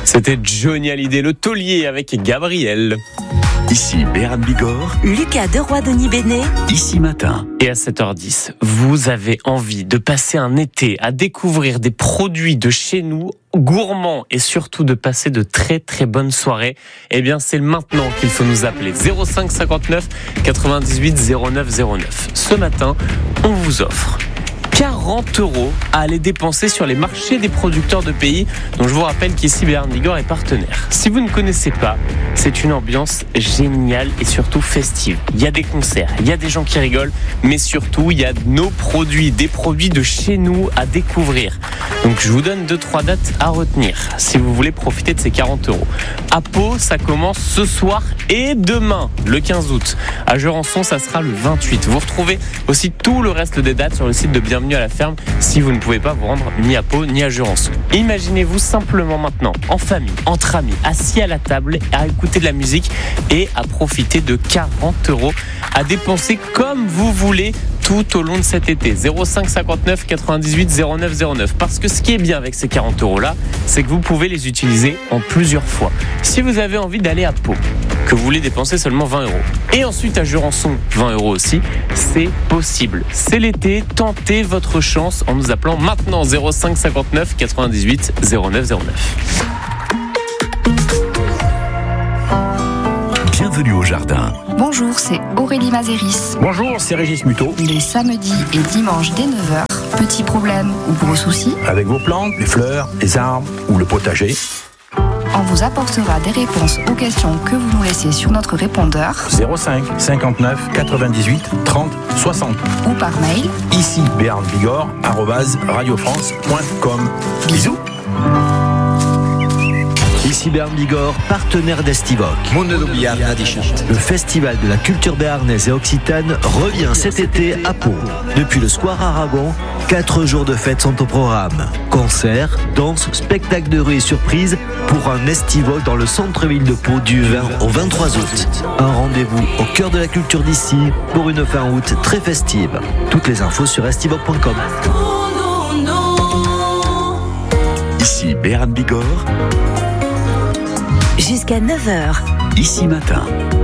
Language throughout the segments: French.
C'était Johnny Hallyday, le taulier avec Gabriel. Ici Béran Bigorre, Lucas Deroy-Denis Bénet, Ici Matin. Et à 7h10, vous avez envie de passer un été à découvrir des produits de chez nous, gourmands, et surtout de passer de très très bonnes soirées. Eh bien, c'est maintenant qu'il faut nous appeler 05 59 98 09 09. Ce matin, on vous offre 40 € à aller dépenser sur les marchés des producteurs de pays, dont je vous rappelle qu'ici Béran Bigorre est partenaire. Si vous ne connaissez pas, c'est une ambiance géniale et surtout festive. Il y a des concerts, il y a des gens qui rigolent, mais surtout il y a nos produits, des produits de chez nous à découvrir. Donc je vous donne 2-3 dates à retenir si vous voulez profiter de ces 40 €. À Pau, ça commence ce soir et demain, le 15 août. À Jurançon, ça sera le 28. Vous retrouvez aussi tout le reste des dates sur le site de Bienvenue à la ferme si vous ne pouvez pas vous rendre ni à Pau ni à Jurançon. Imaginez-vous simplement maintenant, en famille, entre amis, assis à la table, à écouter de la musique et à profiter de 40 € à dépenser comme vous voulez tout au long de cet été. 05 59 98 09 09. Parce que ce qui est bien avec ces 40 € là, c'est que vous pouvez les utiliser en plusieurs fois. Si vous avez envie d'aller à Pau, que vous voulez dépenser seulement 20 €, et ensuite à Jurançon 20 € aussi, c'est possible. C'est l'été, tentez votre chance en nous appelant maintenant 05 59 98 09 09. Bienvenue au jardin. Bonjour, c'est Aurélie Mazéris. Bonjour, c'est Régis Muto. Les samedis et dimanches dès 9h, petits problèmes ou gros soucis, Avec vos plantes, les fleurs, les arbres ou le potager. on vous apportera des réponses aux questions que vous nous laissez sur notre répondeur 05 59 98 30 60. ou par mail. Ici Béran Bigorre, @radiofrance.com. Bisous. Ici Béran Bigorre, partenaire d'Estivoc. Le festival de la culture béarnaise et occitane revient cet été à Pau. Depuis le Square Aragon, 4 jours de fête sont au programme. Concerts, danses, spectacles de rue et surprises pour un Estivoc dans le centre-ville de Pau du 20 au 23 août. Un rendez-vous au cœur de la culture d'ici pour une fin août très festive. Toutes les infos sur estivoc.com. Ici Béran Bigorre, jusqu'à 9h. Ici Matin.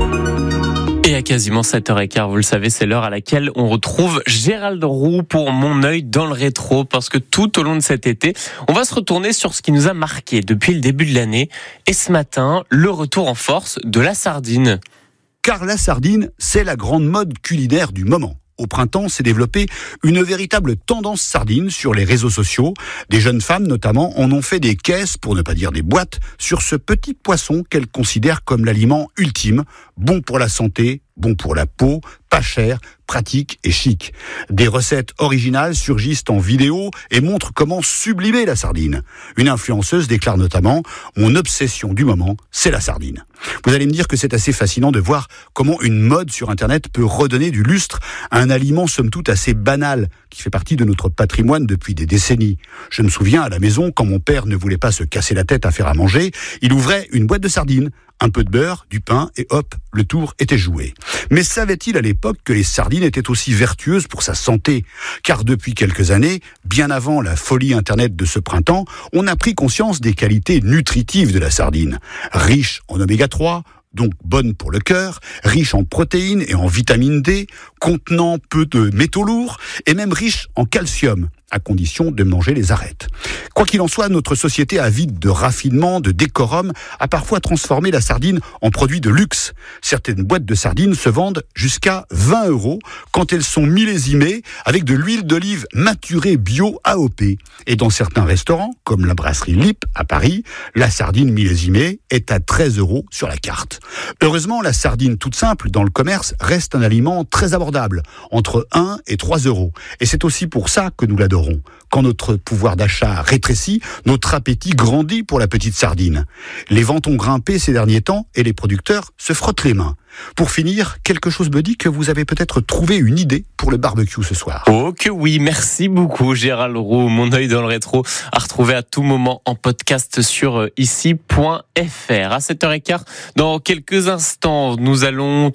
Et à quasiment 7h15, vous le savez, c'est l'heure à laquelle on retrouve Gérald Roux pour Mon œil dans le rétro, parce que tout au long de cet été, on va se retourner sur ce qui nous a marqué depuis le début de l'année. Et ce matin, le retour en force de la sardine. Car la sardine, c'est la grande mode culinaire du moment. Au printemps, s'est développée une véritable tendance sardine sur les réseaux sociaux. Des jeunes femmes, notamment, en ont fait des caisses, pour ne pas dire des boîtes, sur ce petit poisson qu'elles considèrent comme l'aliment ultime, bon pour la santé, bon pour la peau, pas cher, pratique et chic. Des recettes originales surgissent en vidéo et montrent comment sublimer la sardine. Une influenceuse déclare notamment « Mon obsession du moment, c'est la sardine ». Vous allez me dire que c'est assez fascinant de voir comment une mode sur Internet peut redonner du lustre à un aliment somme toute assez banal qui fait partie de notre patrimoine depuis des décennies. Je me souviens à la maison, quand mon père ne voulait pas se casser la tête à faire à manger, il ouvrait une boîte de sardines, un peu de beurre, du pain et hop, le tour était joué. Mais savait-il à l'époque que les sardines étaient aussi vertueuses pour sa santé ? Car depuis quelques années, bien avant la folie Internet de ce printemps, on a pris conscience des qualités nutritives de la sardine. Riche en oméga 3, donc bonne pour le cœur, riche en protéines et en vitamine D, contenant peu de métaux lourds et même riche en calcium, à condition de manger les arêtes. Quoi qu'il en soit, notre société avide de raffinement, de décorum, a parfois transformé la sardine en produit de luxe. Certaines boîtes de sardines se vendent jusqu'à 20 € quand elles sont millésimées avec de l'huile d'olive maturée bio AOP. Et dans certains restaurants, comme la brasserie Lip à Paris, la sardine millésimée est à 13 € sur la carte. Heureusement, la sardine toute simple dans le commerce reste un aliment très abordable, entre 1 et 3 €. Et c'est aussi pour ça que nous l'adorons. Quand notre pouvoir d'achat rétrécit, notre appétit grandit pour la petite sardine. Les ventes ont grimpé ces derniers temps et les producteurs se frottent les mains. Pour finir, quelque chose me dit que vous avez peut-être trouvé une idée pour le barbecue ce soir. Oh que oui, merci beaucoup Gérald Roux. Mon œil dans le rétro à retrouver à tout moment en podcast sur ici.fr. À 7h15, dans quelques instants, nous allons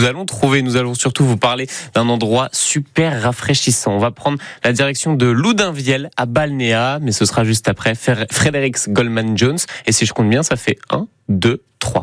surtout vous parler d'un endroit super rafraîchissant. On va prendre la direction de Loudun Blainvielle à Balnéa, mais ce sera juste après Fredericks Goldman Jones. Et si je compte bien, ça fait 1, 2, 3.